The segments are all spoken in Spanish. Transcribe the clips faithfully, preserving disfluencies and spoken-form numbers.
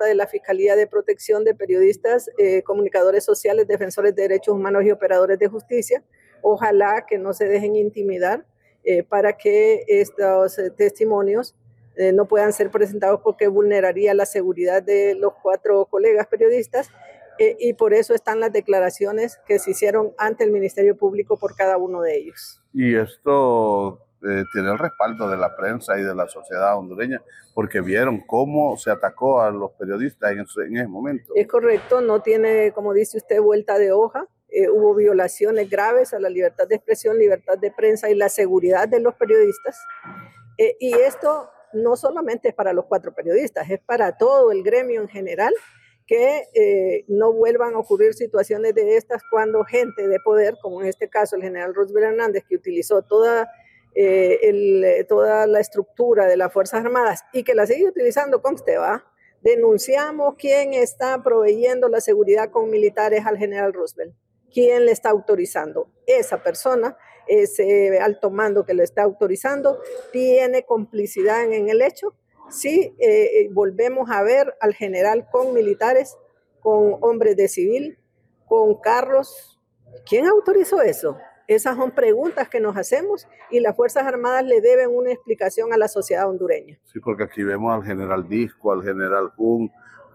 trata de la Fiscalía de Protección de Periodistas, eh, Comunicadores Sociales, Defensores de Derechos Humanos y Operadores de Justicia. Ojalá que no se dejen intimidar eh, para que estos eh, testimonios eh, no puedan ser presentados porque vulneraría la seguridad de los cuatro colegas periodistas eh, y por eso están las declaraciones que se hicieron ante el Ministerio Público por cada uno de ellos. Y esto eh, tiene el respaldo de la prensa y de la sociedad hondureña porque vieron cómo se atacó a los periodistas en ese, en ese momento. Es correcto, no tiene, como dice usted, vuelta de hoja. Eh, hubo violaciones graves a la libertad de expresión, libertad de prensa y la seguridad de los periodistas. Eh, y esto no solamente es para los cuatro periodistas, es para todo el gremio en general, que eh, no vuelvan a ocurrir situaciones de estas cuando gente de poder, como en este caso el general Roosevelt Hernández, que utilizó toda, eh, el, toda la estructura de las Fuerzas Armadas y que la sigue utilizando, conste, ¿va? Denunciamos quién está proveyendo la seguridad con militares al general Roosevelt. ¿Quién le está autorizando? Esa persona, ese alto mando que lo está autorizando, tiene complicidad en, en el hecho. Sí, eh, volvemos a ver al general con militares, con hombres de civil, con carros. ¿Quién autorizó eso? Esas son preguntas que nos hacemos y las Fuerzas Armadas le deben una explicación a la sociedad hondureña. Sí, porque aquí vemos al general Disco, al general Jun,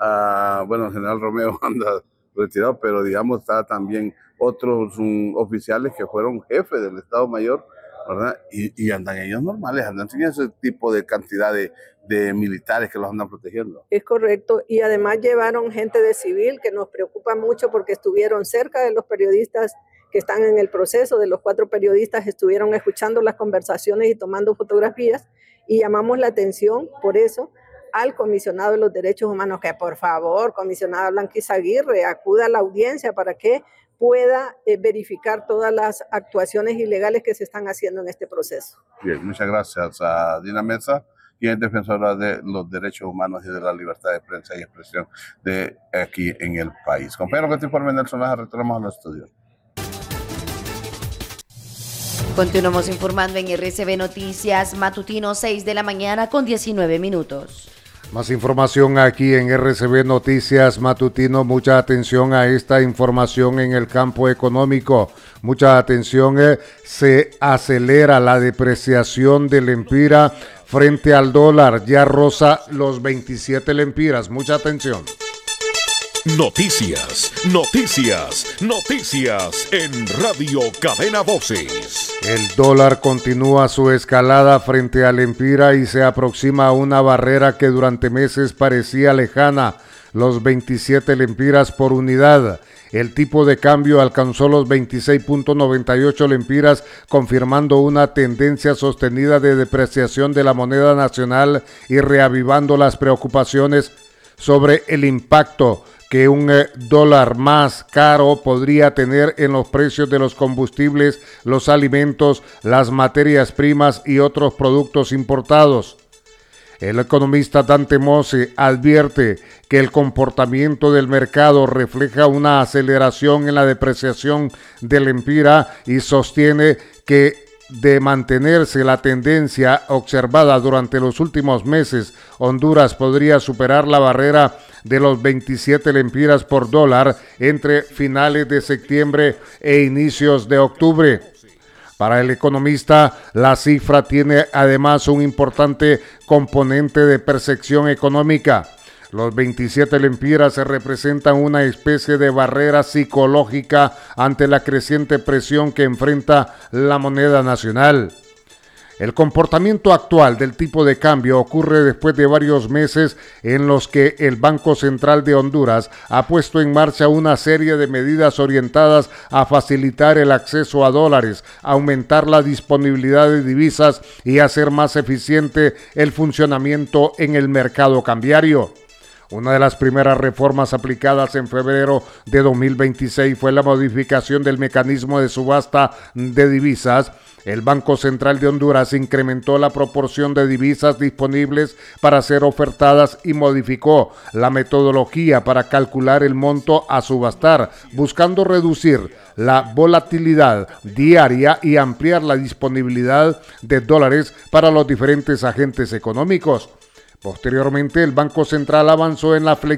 a, bueno, el general Romeo anda retirado, pero digamos está también otros um, oficiales que fueron jefes del Estado Mayor, ¿verdad? Y, y andan ellos normales, andan sin ese tipo de cantidad de, de militares que los andan protegiendo. Es correcto, y además llevaron gente de civil que nos preocupa mucho porque estuvieron cerca de los periodistas que están en el proceso, de los cuatro periodistas, estuvieron escuchando las conversaciones y tomando fotografías, y llamamos la atención por eso al comisionado de los derechos humanos, que por favor, comisionada Blanquizaguirre, acuda a la audiencia para que pueda eh, verificar todas las actuaciones ilegales que se están haciendo en este proceso. Bien, muchas gracias a Dina Mesa, quien es defensora de los derechos humanos y de la libertad de prensa y expresión de aquí en el país. Compañero, que te informe Nelson Laja, retornamos al estudio. Continuamos informando en R C B Noticias Matutino, seis de la mañana con diecinueve minutos. Más información aquí en R C B Noticias Matutino. Mucha atención a esta información en el campo económico. Mucha atención, eh, se acelera la depreciación del lempira frente al dólar. Ya roza los veintisiete lempiras. Mucha atención. Noticias, noticias, noticias en Radio Cadena Voces. El dólar continúa su escalada frente al lempira y se aproxima a una barrera que durante meses parecía lejana, los veintisiete lempiras por unidad. El tipo de cambio alcanzó los veintiséis punto noventa y ocho lempiras, confirmando una tendencia sostenida de depreciación de la moneda nacional y reavivando las preocupaciones sobre el impacto que un eh, dólar más caro podría tener en los precios de los combustibles, los alimentos, las materias primas y otros productos importados. El economista Dante Mose advierte que el comportamiento del mercado refleja una aceleración en la depreciación del lempira y sostiene que de mantenerse la tendencia observada durante los últimos meses, Honduras podría superar la barrera de los veintisiete lempiras por dólar entre finales de septiembre e inicios de octubre. Para el economista, la cifra tiene además un importante componente de percepción económica. Los veintisiete lempiras representan una especie de barrera psicológica ante la creciente presión que enfrenta la moneda nacional. El comportamiento actual del tipo de cambio ocurre después de varios meses en los que el Banco Central de Honduras ha puesto en marcha una serie de medidas orientadas a facilitar el acceso a dólares, aumentar la disponibilidad de divisas y hacer más eficiente el funcionamiento en el mercado cambiario. Una de las primeras reformas aplicadas en febrero de dos mil veintiséis fue la modificación del mecanismo de subasta de divisas. El Banco Central de Honduras incrementó la proporción de divisas disponibles para ser ofertadas y modificó la metodología para calcular el monto a subastar, buscando reducir la volatilidad diaria y ampliar la disponibilidad de dólares para los diferentes agentes económicos. Posteriormente, el Banco Central avanzó en la flexibilidad